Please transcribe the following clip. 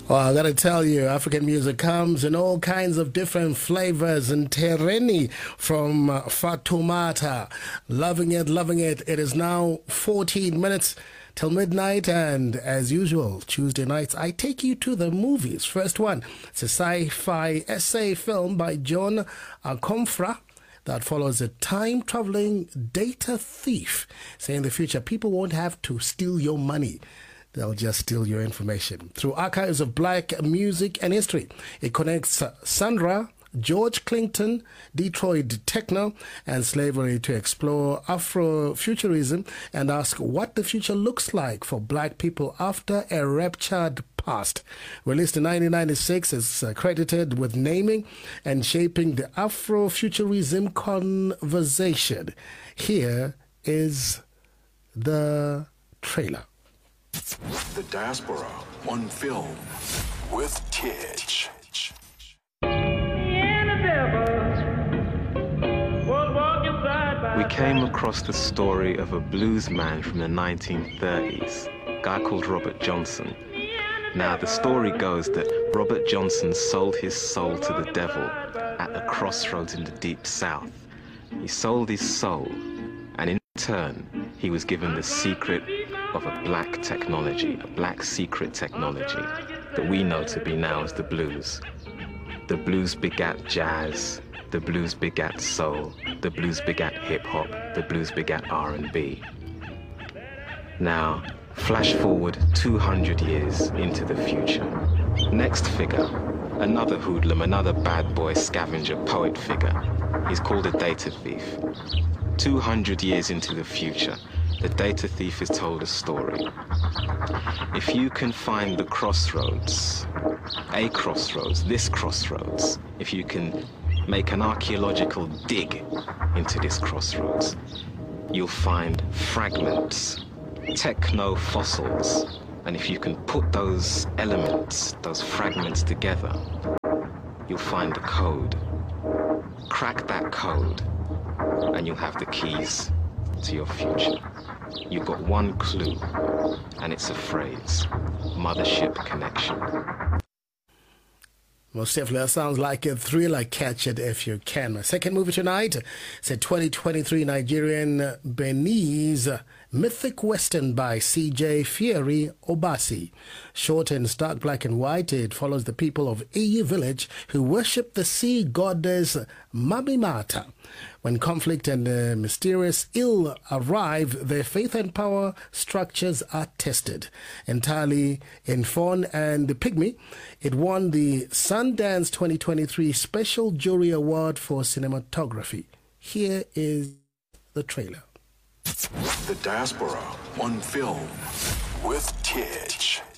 Well, I gotta tell you, African music comes in all kinds of different flavors. And Tereni from Fatoumata, loving it, loving it. It is now 14 minutes till midnight, and as usual, Tuesday nights, I take you to the movies. First one, it's a sci-fi essay film by John Akomfrah that follows a time-traveling data thief, saying in the future, people won't have to steal your money. They'll just steal your information. Through archives of black music and history, it connects Sandra, George Clinton, Detroit techno, and slavery to explore Afrofuturism and ask what the future looks like for black people after a raptured past. Released in 1996, it's credited with naming and shaping the Afrofuturism conversation. Here is the trailer. The Diaspora on Film with Titch. We came across the story of a blues man from the 1930s, a guy called Robert Johnson. Now, the story goes that Robert Johnson sold his soul to the devil at a crossroads in the Deep South. He sold his soul, and in turn, he was given the secret of a black technology, a black secret technology that we know to be now as the blues. The blues begat jazz, the blues begat soul, the blues begat hip-hop, the blues begat R&B. Now, flash forward 200 years into the future. Next figure, another hoodlum, another bad boy, scavenger, poet figure. He's called a data thief. 200 years into the future, the data thief is told a story. If you can find the crossroads, a crossroads, this crossroads, if you can make an archaeological dig into this crossroads, you'll find fragments, techno-fossils, and if you can put those elements, those fragments together, you'll find the code. Crack that code, and you'll have the keys to your future. You've got one clue, and it's a phrase: mothership connection. Most definitely, that sounds like a thriller. Catch it if you can. My second movie tonight is a 2023 Nigerian Benin's mythic western by C.J. Fieri Obasi. Short and stark black and white, it follows the people of Iyi village who worship the sea goddess Mabimata. When conflict and mysterious ill arrive, their faith and power structures are tested. Entirely in fawn and pygmy, it won the Sundance 2023 Special Jury Award for Cinematography. Here is the trailer. The Diaspora on Film with Titch.